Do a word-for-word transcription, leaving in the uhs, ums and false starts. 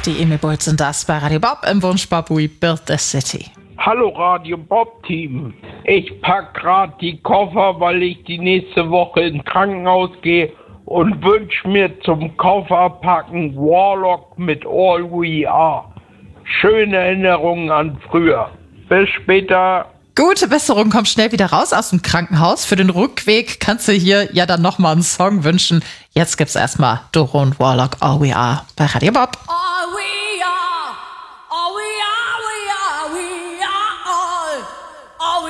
Die Emil Bulls sind das bei Radio Bob im Wunschbob We Build the City. Hallo Radio Bob Team. Ich pack grad die Koffer, weil ich die nächste Woche ins Krankenhaus gehe und wünsch mir zum Kofferpacken Warlock mit All We Are. Schöne Erinnerungen an früher. Bis später. Gute Besserung, komm schnell wieder raus aus dem Krankenhaus. Für den Rückweg kannst du hier ja dann nochmal einen Song wünschen. Jetzt gibt's erstmal Doro und Warlock All We Are bei Radio Bob.